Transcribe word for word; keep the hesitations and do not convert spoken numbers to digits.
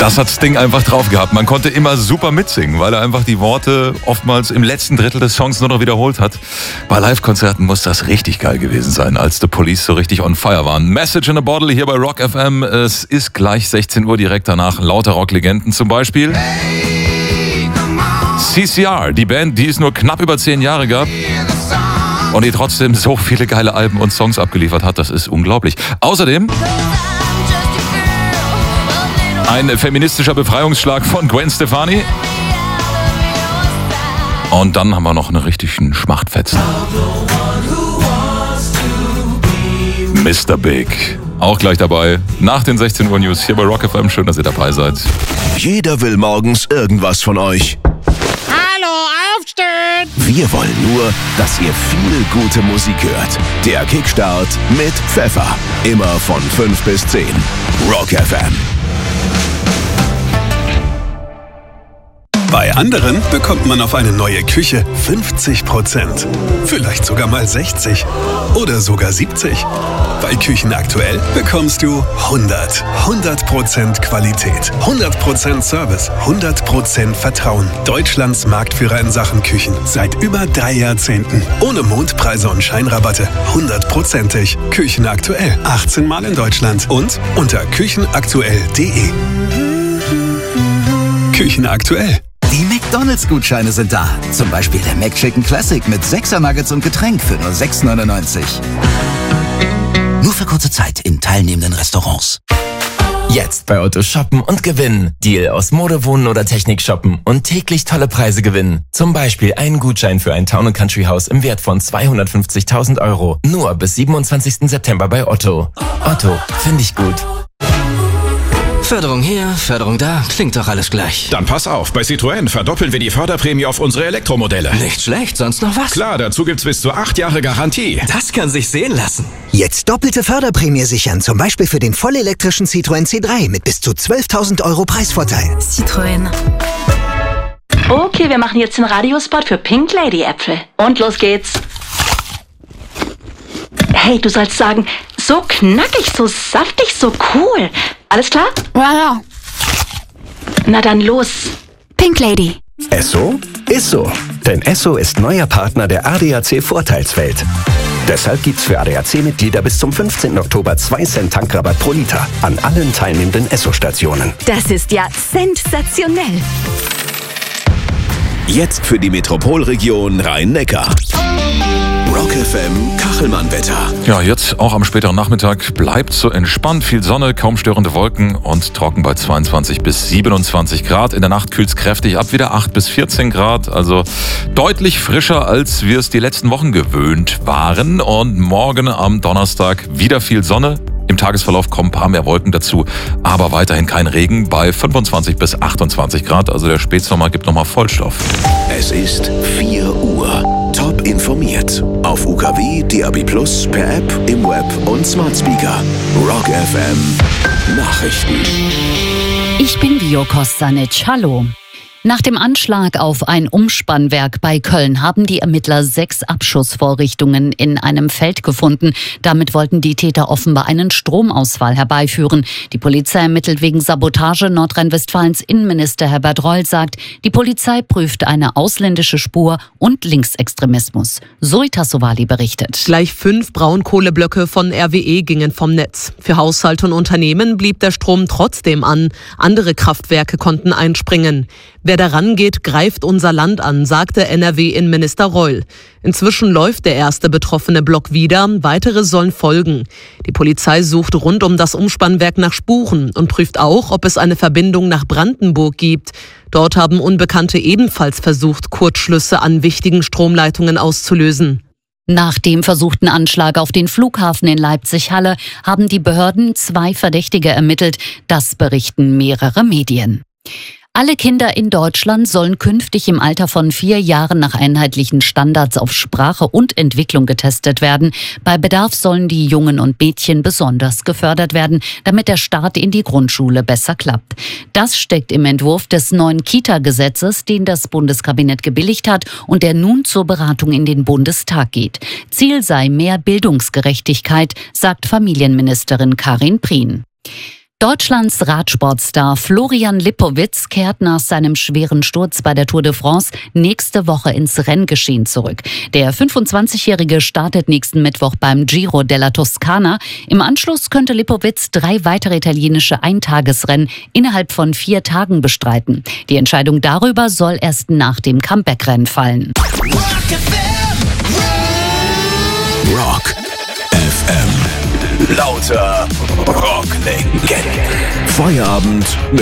Das hat Sting einfach drauf gehabt. Man konnte immer super mitsingen, weil er einfach die Worte oftmals im letzten Drittel des Songs nur noch wiederholt hat. Bei Live-Konzerten muss das richtig geil gewesen sein, als The Police so richtig on fire waren. Message in a Bottle hier bei Rock F M. Es ist gleich sechzehn Uhr, direkt danach lauter Rocklegenden, zum Beispiel C C R, die Band, die es nur knapp über zehn Jahre gab und die trotzdem so viele geile Alben und Songs abgeliefert hat. Das ist unglaublich. Außerdem ein feministischer Befreiungsschlag von Gwen Stefani. Und dann haben wir noch einen richtigen Schmachtfetzen. Mister Big. Auch gleich dabei. Nach den sechzehn Uhr News hier bei Rock F M. Schön, dass ihr dabei seid. Jeder will morgens irgendwas von euch. Hallo, aufstehen! Wir wollen nur, dass ihr viel gute Musik hört. Der Kickstart mit Pfeffer. Immer von fünf bis zehn. Rock F M. Bei anderen bekommt man auf eine neue Küche fünfzig Prozent. Vielleicht sogar mal sechzig oder sogar siebzig. Bei Küchen aktuell bekommst du hundert. hundert Prozent Qualität, hundert Prozent Service, hundert Prozent Vertrauen. Deutschlands Marktführer in Sachen Küchen. Seit über drei Jahrzehnten. Ohne Mondpreise und Scheinrabatte. hundertprozentig. Küchen aktuell. achtzehn Mal in Deutschland. Und unter küchenaktuell punkt de. Küchen aktuell. Die McDonalds-Gutscheine sind da. Zum Beispiel der McChicken Classic mit sechser Nuggets und Getränk für nur sechs neunundneunzig. Nur für kurze Zeit in teilnehmenden Restaurants. Jetzt bei Otto shoppen und gewinnen. Deal aus Mode, Wohnen oder Technik shoppen und täglich tolle Preise gewinnen. Zum Beispiel einen Gutschein für ein Town and Country Haus im Wert von zweihundertfünfzigtausend Euro. Nur bis siebenundzwanzigsten September bei Otto. Otto, finde ich gut. Förderung hier, Förderung da, klingt doch alles gleich. Dann pass auf, bei Citroën verdoppeln wir die Förderprämie auf unsere Elektromodelle. Nicht schlecht, sonst noch was? Klar, dazu gibt's bis zu acht Jahre Garantie. Das kann sich sehen lassen. Jetzt doppelte Förderprämie sichern, zum Beispiel für den vollelektrischen Citroën C drei mit bis zu zwölftausend Euro Preisvorteil. Citroën. Okay, wir machen jetzt den Radiospot für Pink Lady Äpfel. Und los geht's. Hey, du sollst sagen, so knackig, so saftig, so cool. Alles klar? Ja, ja. Na dann los. Pink Lady. Esso ist so. Denn Esso ist neuer Partner der A D A C Vorteilswelt. Deshalb gibt's für A D A C-Mitglieder bis zum fünfzehnten Oktober zwei Cent Tankrabatt pro Liter an allen teilnehmenden Esso-Stationen. Das ist ja sensationell. Jetzt für die Metropolregion Rhein-Neckar. Rock F M Kachelmann-Wetter. Ja, jetzt auch am späteren Nachmittag bleibt so entspannt, viel Sonne, kaum störende Wolken und trocken bei zweiundzwanzig bis siebenundzwanzig Grad. In der Nacht kühlt's kräftig ab, wieder acht bis vierzehn Grad, also deutlich frischer, als wir es die letzten Wochen gewöhnt waren. Und morgen am Donnerstag wieder viel Sonne. Im Tagesverlauf kommen ein paar mehr Wolken dazu, aber weiterhin kein Regen bei fünfundzwanzig bis achtundzwanzig Grad. Also der Spätsommer gibt nochmal Vollstoff. Es ist vier Uhr. Top informiert. Auf U K W, D A B plus, per App, im Web und Smart Speaker. Rock F M Nachrichten. Ich bin Vio Kostanic. Hallo. Nach dem Anschlag auf ein Umspannwerk bei Köln haben die Ermittler sechs Abschussvorrichtungen in einem Feld gefunden. Damit wollten die Täter offenbar einen Stromausfall herbeiführen. Die Polizei ermittelt wegen Sabotage. Nordrhein-Westfalens Innenminister Herbert Reul sagt, die Polizei prüft eine ausländische Spur und Linksextremismus. Zoe Tassovali berichtet. Gleich fünf Braunkohleblöcke von R W E gingen vom Netz. Für Haushalte und Unternehmen blieb der Strom trotzdem an. Andere Kraftwerke konnten einspringen. Wer daran geht, greift unser Land an, sagte N R W-Innenminister Reul. Inzwischen läuft der erste betroffene Block wieder, weitere sollen folgen. Die Polizei sucht rund um das Umspannwerk nach Spuren und prüft auch, ob es eine Verbindung nach Brandenburg gibt. Dort haben Unbekannte ebenfalls versucht, Kurzschlüsse an wichtigen Stromleitungen auszulösen. Nach dem versuchten Anschlag auf den Flughafen in Leipzig-Halle haben die Behörden zwei Verdächtige ermittelt. Das berichten mehrere Medien. Alle Kinder in Deutschland sollen künftig im Alter von vier Jahren nach einheitlichen Standards auf Sprache und Entwicklung getestet werden. Bei Bedarf sollen die Jungen und Mädchen besonders gefördert werden, damit der Start in die Grundschule besser klappt. Das steckt im Entwurf des neuen Kita-Gesetzes, den das Bundeskabinett gebilligt hat und der nun zur Beratung in den Bundestag geht. Ziel sei mehr Bildungsgerechtigkeit, sagt Familienministerin Karin Prien. Deutschlands Radsportstar Florian Lipowitz kehrt nach seinem schweren Sturz bei der Tour de France nächste Woche ins Renngeschehen zurück. Der fünfundzwanzigjährige startet nächsten Mittwoch beim Giro della Toscana. Im Anschluss könnte Lipowitz drei weitere italienische Eintagesrennen innerhalb von vier Tagen bestreiten. Die Entscheidung darüber soll erst nach dem Comeback-Rennen fallen. Rock F M. Lauter Rocklegenden. Feierabend mit